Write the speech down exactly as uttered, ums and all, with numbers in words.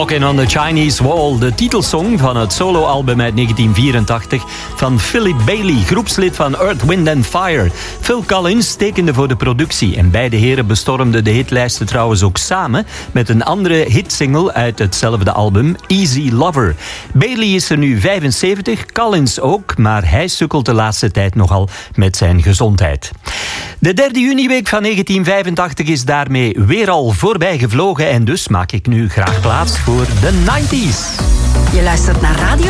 Walking on the Chinese Wall, de titelsong van het soloalbum uit negentien vierentachtig van Philip Bailey, groepslid van Earth, Wind and Fire. Phil Collins tekende voor de productie en beide heren bestormden de hitlijsten trouwens ook samen met een andere hitsingle uit hetzelfde album, Easy Lover. Bailey is er nu vijfenzeventig, Collins ook, maar hij sukkelt de laatste tijd nogal met zijn gezondheid. De derde juniweek van negentien vijfentachtig is daarmee weer al voorbij gevlogen en dus maak ik nu graag plaats voor de nineties. Je luistert naar Radio